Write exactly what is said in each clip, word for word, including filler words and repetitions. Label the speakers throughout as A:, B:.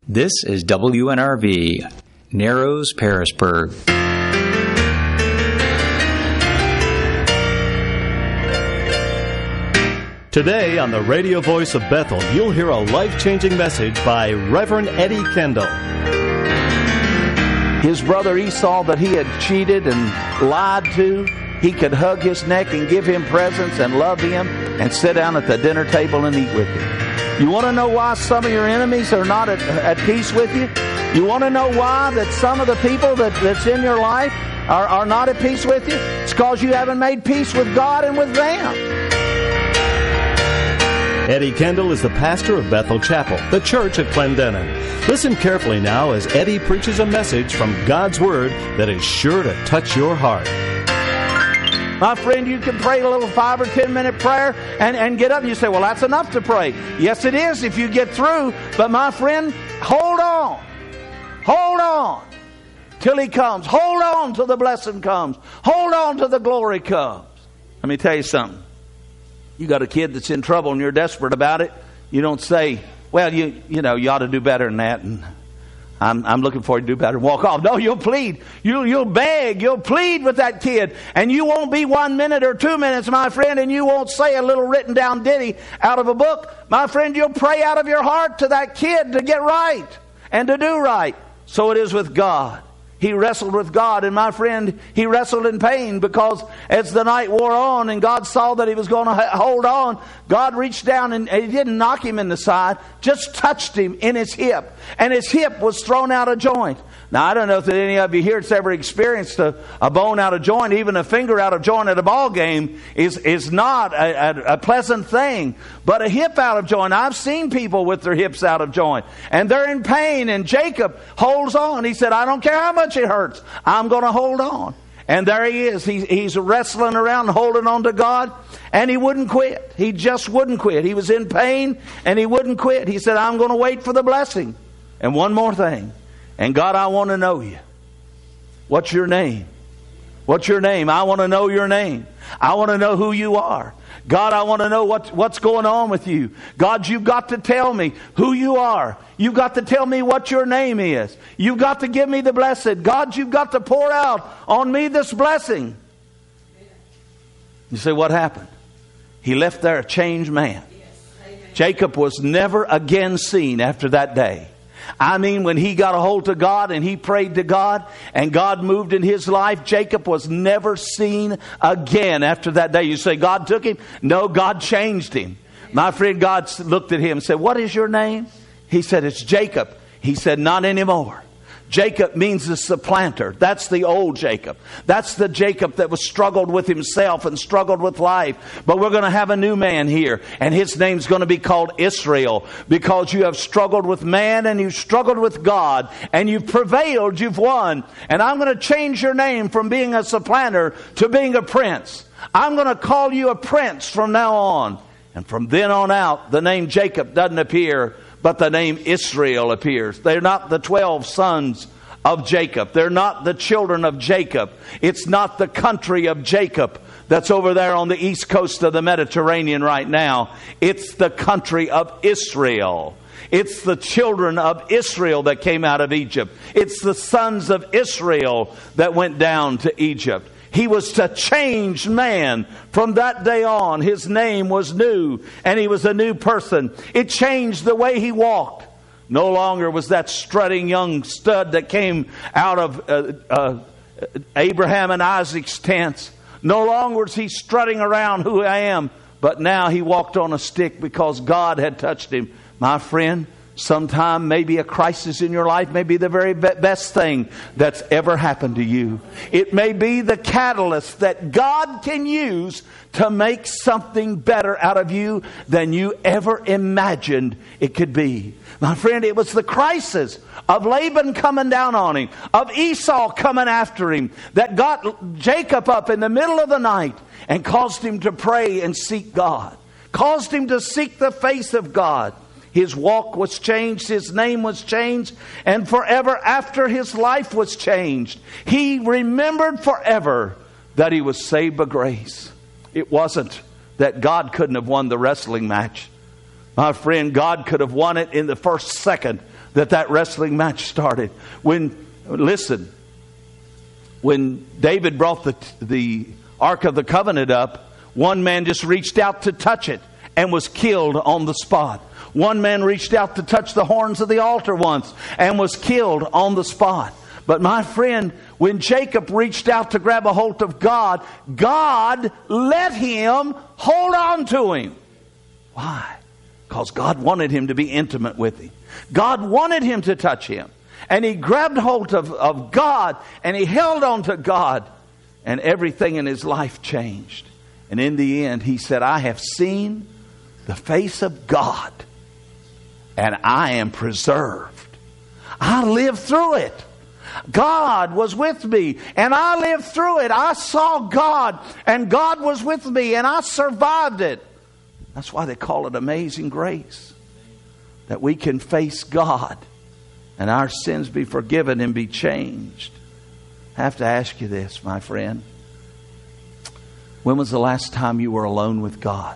A: This is W N R V, Narrows, Pearisburg.
B: Today on the radio voice of Bethel, you'll hear a life-changing message by Reverend Eddie Kendall.
C: His brother Esau that he had cheated and lied to, he could hug his neck and give him presents and love him and sit down at the dinner table and eat with him. You want to know why some of your enemies are not at, at peace with you? You want to know why that some of the people that, that's in your life are, are not at peace with you? It's because you haven't made peace with God and with them.
B: Eddie Kendall is the pastor of Bethel Chapel, the church at Clendenin. Listen carefully now as Eddie preaches a message from God's Word that is sure to touch your heart.
C: My friend, you can pray a little five or ten minute prayer and, and get up and you say, well, that's enough to pray. Yes, it is if you get through. But my friend, hold on. Hold on till He comes. Hold on till the blessing comes. Hold on till the glory comes. Let me tell you something. You got a kid that's in trouble and you're desperate about it. You don't say, well, you you know, you ought to do better than that. And I'm, I'm looking for you to do better and walk off. No, you'll plead. You'll, you'll beg. You'll plead with that kid. And you won't be one minute or two minutes, my friend, and you won't say a little written down ditty out of a book. My friend, you'll pray out of your heart to that kid to get right and to do right. So it is with God. He wrestled with God, and my friend, he wrestled in pain because as the night wore on and God saw that he was going to hold on, God reached down and he didn't knock him in the side, just touched him in his hip, and his hip was thrown out of joint. Now, I don't know if any of you here has ever experienced a, a bone out of joint, even a finger out of joint at a ball game is, is not a, a, a pleasant thing. But a hip out of joint, I've seen people with their hips out of joint, and they're in pain, and Jacob holds on. He said, I don't care how much it hurts, I'm going to hold on. And there he is. He, he's wrestling around, holding on to God, and he wouldn't quit. He just wouldn't quit. He was in pain, and he wouldn't quit. He said, I'm going to wait for the blessing. And one more thing. And God, I want to know you. What's your name? What's your name? I want to know your name. I want to know who you are. God, I want to know what, what's going on with you. God, you've got to tell me who you are. You've got to tell me what your name is. You've got to give me the blessed. God, you've got to pour out on me this blessing. You say, what happened? He left there a changed man. Jacob was never again seen after that day. I mean, when he got a hold to God and he prayed to God and God moved in his life, Jacob was never seen again after that day. You say, God took him? No, God changed him. My friend, God looked at him and said, what is your name? He said, it's Jacob. He said, not anymore. Jacob means the supplanter. That's the old Jacob. That's the Jacob that was struggled with himself and struggled with life. But we're going to have a new man here, and his name's going to be called Israel, because you have struggled with man and you've struggled with God, and you've prevailed, you've won. And I'm going to change your name from being a supplanter to being a prince. I'm going to call you a prince from now on. And from then on out, the name Jacob doesn't appear, but the name Israel appears. They're not the twelve sons of Jacob. They're not the children of Jacob. It's not the country of Jacob that's over there on the east coast of the Mediterranean right now. It's the country of Israel. It's the children of Israel that came out of Egypt. It's the sons of Israel that went down to Egypt. He was a changed man. From that day on, his name was new, and he was a new person. It changed the way he walked. No longer was that strutting young stud that came out of uh, uh, Abraham and Isaac's tents. No longer was he strutting around, who I am. But now he walked on a stick because God had touched him. My friend, sometime maybe a crisis in your life may be the very best thing that's ever happened to you. It may be the catalyst that God can use to make something better out of you than you ever imagined it could be. My friend, it was the crisis of Laban coming down on him, of Esau coming after him, that got Jacob up in the middle of the night and caused him to pray and seek God, caused him to seek the face of God. His walk was changed, his name was changed, and forever after his life was changed, he remembered forever that he was saved by grace. It wasn't that God couldn't have won the wrestling match. My friend, God could have won it in the first second that that wrestling match started. When, listen, when David brought the, the Ark of the Covenant up, one man just reached out to touch it and was killed on the spot. One man reached out to touch the horns of the altar once and was killed on the spot. But my friend, when Jacob reached out to grab a hold of God, God let him hold on to him. Why? Because God wanted him to be intimate with him. God wanted him to touch him. And he grabbed hold of, of God and he held on to God. And everything in his life changed. And in the end, he said, I have seen the face of God and I am preserved. I lived through it. God was with me and I lived through it. I saw God and God was with me and I survived it. That's why they call it amazing grace. That we can face God and our sins be forgiven and be changed. I have to ask you this, my friend. When was the last time you were alone with God?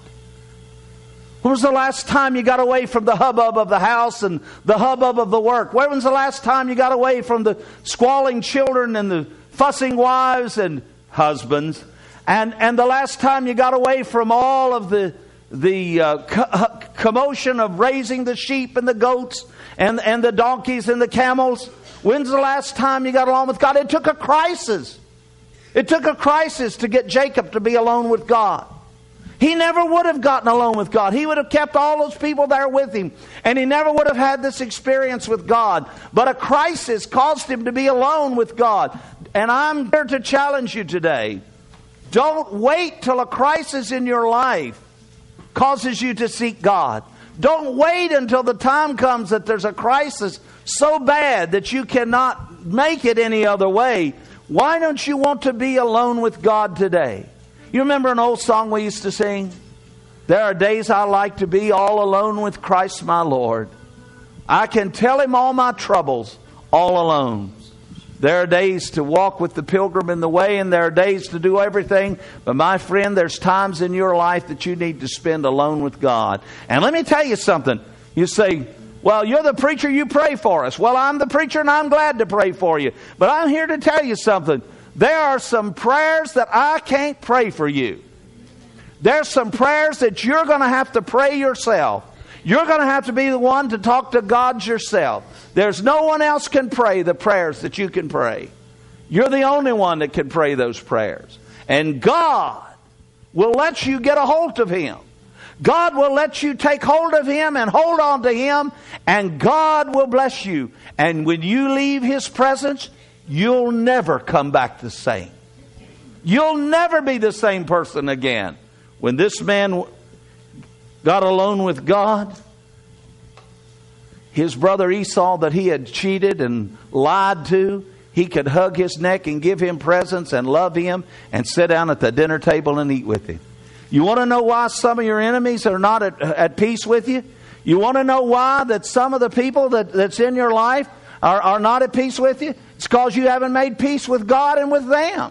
C: When was the last time you got away from the hubbub of the house and the hubbub of the work? When was the last time you got away from the squalling children and the fussing wives and husbands? And, and the last time you got away from all of the, the uh, co- commotion of raising the sheep and the goats and, and the donkeys and the camels? When's the last time you got along with God? It took a crisis. It took a crisis to get Jacob to be alone with God. He never would have gotten alone with God. He would have kept all those people there with him. And he never would have had this experience with God. But a crisis caused him to be alone with God. And I'm here to challenge you today. Don't wait till a crisis in your life causes you to seek God. Don't wait until the time comes that there's a crisis so bad that you cannot make it any other way. Why don't you want to be alone with God today? You remember an old song we used to sing? There are days I like to be all alone with Christ my Lord. I can tell him all my troubles all alone. There are days to walk with the pilgrim in the way, and there are days to do everything. But my friend, there's times in your life that you need to spend alone with God. And let me tell you something. You say, well, you're the preacher, you pray for us. Well, I'm the preacher and I'm glad to pray for you. But I'm here to tell you something. There are some prayers that I can't pray for you. There's some prayers that you're going to have to pray yourself. You're going to have to be the one to talk to God yourself. There's no one else can pray the prayers that you can pray. You're the only one that can pray those prayers. And God will let you get a hold of him. God will let you take hold of him and hold on to him. And God will bless you. And when you leave his presence, you'll never come back the same. You'll never be the same person again. When this man got alone with God, his brother Esau that he had cheated and lied to, he could hug his neck and give him presents and love him and sit down at the dinner table and eat with him. You want to know why some of your enemies are not at, at peace with you? You want to know why that some of the people that, that's in your life are, are not at peace with you? It's because you haven't made peace with God and with them.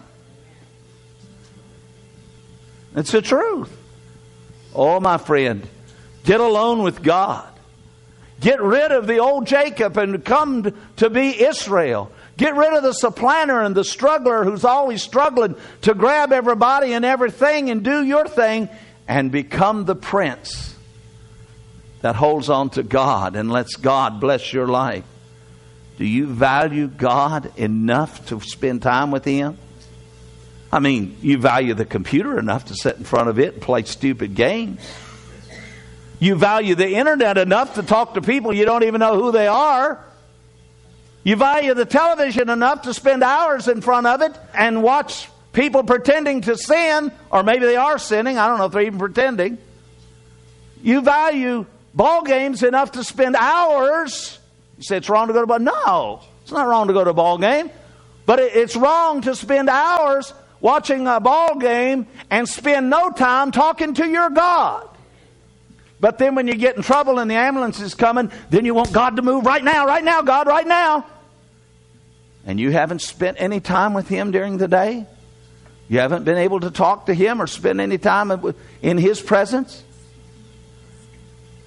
C: It's the truth. Oh, my friend, get alone with God. Get rid of the old Jacob and come to be Israel. Get rid of the supplanter and the struggler who's always struggling to grab everybody and everything and do your thing, and become the prince that holds on to God and lets God bless your life. Do you value God enough to spend time with him? I mean, you value the computer enough to sit in front of it and play stupid games. You value the internet enough to talk to people you don't even know who they are. You value the television enough to spend hours in front of it and watch people pretending to sin, or maybe they are sinning. I don't know if they're even pretending. You value ball games enough to spend hours. You say it's wrong to go to a ball. No, it's not wrong to go to a ball game. But it's wrong to spend hours watching a ball game and spend no time talking to your God. But then when you get in trouble and the ambulance is coming, then you want God to move right now, right now, God, right now. And you haven't spent any time with him during the day? You haven't been able to talk to him or spend any time in his presence?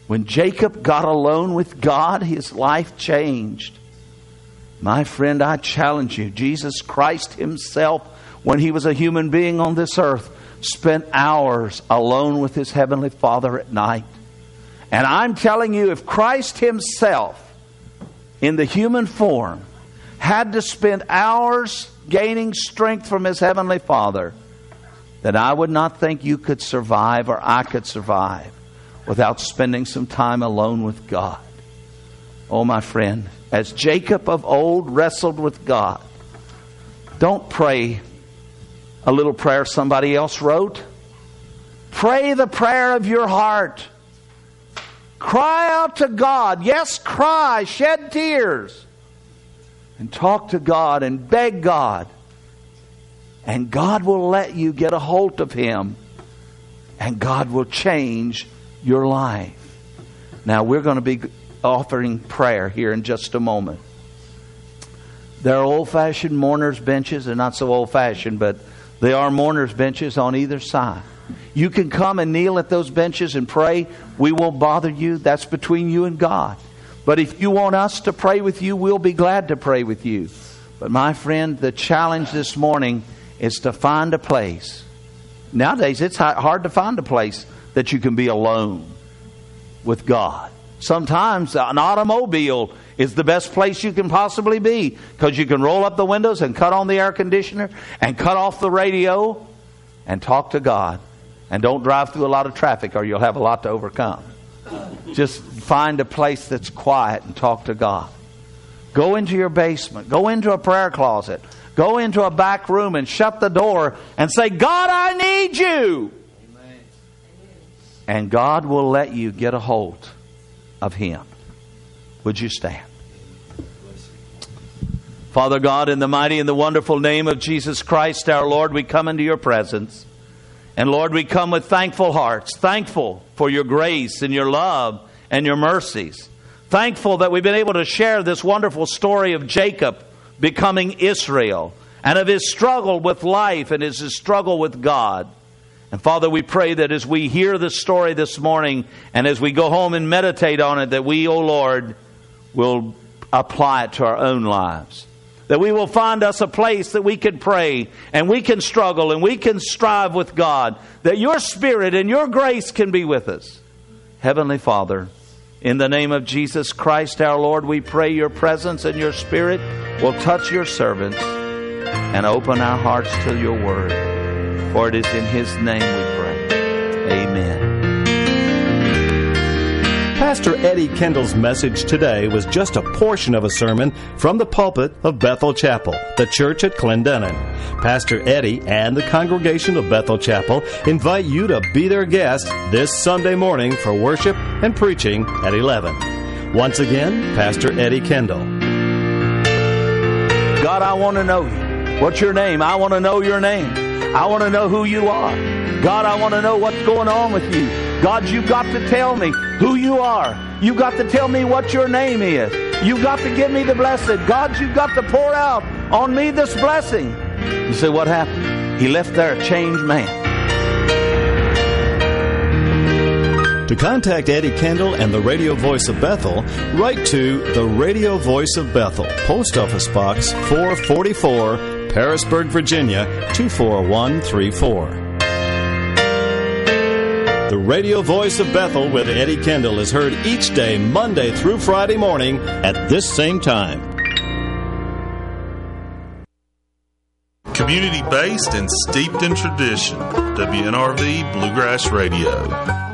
C: When Jacob got alone with God, his life changed. My friend, I challenge you, Jesus Christ himself, when he was a human being on this earth, spent hours alone with his heavenly Father at night. And I'm telling you, if Christ himself, in the human form, had to spend hours gaining strength from his heavenly Father, then I would not think you could survive or I could survive without spending some time alone with God. Oh, my friend, as Jacob of old wrestled with God, don't pray a little prayer somebody else wrote. Pray the prayer of your heart. Cry out to God. Yes, cry, shed tears, and talk to God and beg God. And God will let you get a hold of Him, and God will change your life. Now, we're going to be offering prayer here in just a moment. There are old-fashioned mourners' benches. They're not so old-fashioned, but they are mourners' benches on either side. You can come and kneel at those benches and pray. We won't bother you. That's between you and God. But if you want us to pray with you, we'll be glad to pray with you. But my friend, the challenge this morning is to find a place. Nowadays, it's hard to find a place that you can be alone with God. Sometimes an automobile is the best place you can possibly be, because you can roll up the windows and cut on the air conditioner and cut off the radio and talk to God. And don't drive through a lot of traffic, or you'll have a lot to overcome. Just find a place that's quiet and talk to God. Go into your basement. Go into a prayer closet. Go into a back room and shut the door and say, God, I need you. Amen. And God will let you get a hold of Him. Would you stand? Father God, in the mighty and the wonderful name of Jesus Christ, our Lord, we come into your presence. And Lord, we come with thankful hearts, thankful for your grace and your love and your mercies. Thankful that we've been able to share this wonderful story of Jacob becoming Israel, and of his struggle with life and his struggle with God. And Father, we pray that as we hear this story this morning, and as we go home and meditate on it, that we, O Lord, will apply it to our own lives. That we will find us a place that we can pray, and we can struggle, and we can strive with God. That your Spirit and your grace can be with us. Heavenly Father, in the name of Jesus Christ our Lord, we pray your presence and your Spirit will touch your servants and open our hearts to your word. For it is in His name we pray. Amen.
B: Pastor Eddie Kendall's message today was just a portion of a sermon from the pulpit of Bethel Chapel, the church at Clendenin. Pastor Eddie and the congregation of Bethel Chapel invite you to be their guest this Sunday morning for worship and preaching at eleven. Once again, Pastor Eddie Kendall.
C: God, I want to know you. What's your name? I want to know your name. I want to know who you are. God, I want to know what's going on with you. God, you've got to tell me who you are. You've got to tell me what your name is. You've got to give me the blessed. God, you've got to pour out on me this blessing. You say, what happened? He left there a changed man.
B: To contact Eddie Kendall and the Radio Voice of Bethel, write to the Radio Voice of Bethel, Post Office Box four forty-four, Parisburg, Virginia, two four one three four. The Radio Voice of Bethel with Eddie Kendall is heard each day, Monday through Friday morning at this same time.
D: Community-based and steeped in tradition. W N R V Bluegrass Radio.